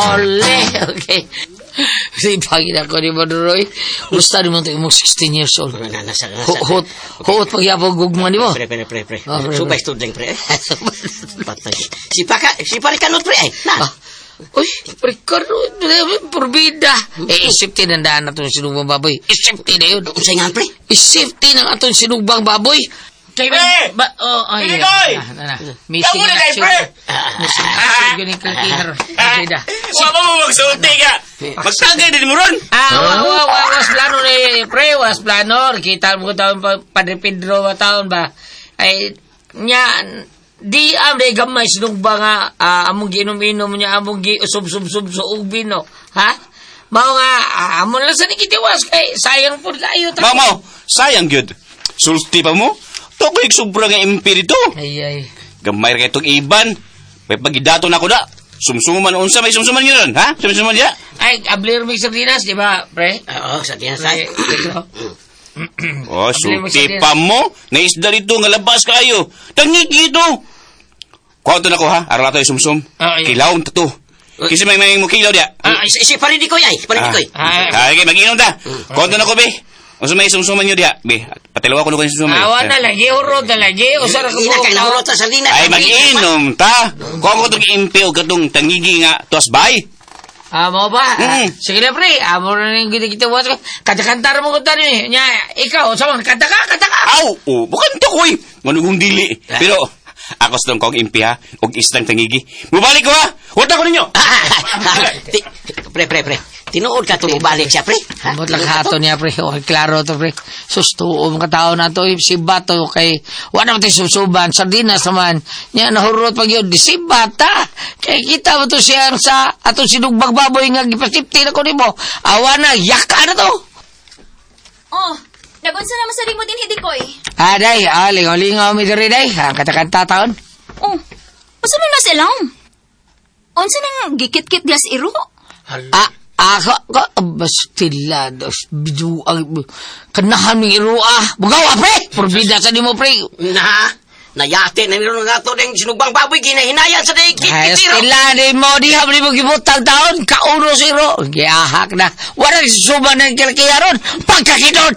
Ole, okay. Sipagin ako ni Maduroy. Gusto naman ito yung 16 years old. Huot pagyapag gugman ni mo. Pre. Supay studling, pre. Sipari kanot, pre. Uy, pre, karoon. Porbida. Isipti ng daan na itong sinugbang baboy. Isipti na yun. Unsay nga, pre? Isipti ng atong sinugbang baboy. Pre! Pinigoy! Missing in action. Pre! Missing in action. Ganyan kalkihar. Wala mo magsulti ka. Magtagay din mo ron. Was plano na pre. Was plano. Kita mo ko taon Padre Pedro taon ba? Ay, niya, di amde gamay sinugba nga among ginom-inom niya, among giusub-sub-sub sa ubin, no? Ha? Mao nga, amon lang sa nikitiwas kay sayang po kayo. Mamo, sayang gyud. Sulti pa mo? Tokoy sobra nga impirito. Ay. Gamay ra itong iban. May pagidato na ko da. Sumsuman unsa may sumsuman yun, ha? Sumsuman ya. Ay, ablir mig sardinas, di ba, pre? Oo, sardinas ay. Sulti pa mo. Naisda dito nga labas kayo. Tangigi ito. Kuwanto na ko, ha? Araw tayo sumsum. Kilawon to. Kasi may mo kilaw dia. Si Paridikoy ay. Paridikoy. Ay, mag-inom ta. Kuwanto na ko, be. Unsa may sumsuman nyo dia, be. Patilaw ako nung sumsuman. Awan na lagi, urod na lagi. Usara ko Ina kay nahurot sa sardinas. ay, mag-inom ta. Kuwan ko itong impi o katong tangigi nga tuas bay. Mo ba? Sige na, pre. Amo na yung kita buhat ko. Kanta-kantar mo ko tani. Nya, ikaw, sama, kanta ka. Aw, bukan to ko eh. Manugong dili. Pero, ako sa kong impi ha, o islang tangigi. Mubalik ko ha. Huwag ako ninyo. Pre. Tinuod ka tumubalik siya, pre. Ambot lang hato niya, pre. Okay, klaro to, pre. Sustuom ka tao na to. Si Bato kay wala naman tayo susuban. Sardinas naman. Nya, nahurot pag yun. Si Bata. Kaya kita mo to siya sa atong sinugbang baboy nga gipasipti na ko ni mo. Awa na, yaka na to. Oh, nagunsa naman sa limod din Hidikoy. Day, lingaw-lingaw mi diri, day. Ang kata-kanta taon. Oh, usa man mas ilaw? Unsa nang gikit-kit dias iro? Ako, bastilados, bidu, kanahan ng iruah. Bugaw, pre! Porbida sa di mo, pre. Nayate na nilo nga to ng sinugbang baboy, ginahinayan sa day kit-kitiro. Bastilados mo, di habli mo gibutang taon, kauno si iro. Giyahak na. Wala susuban ng kilkiyaron. Pagkakinod!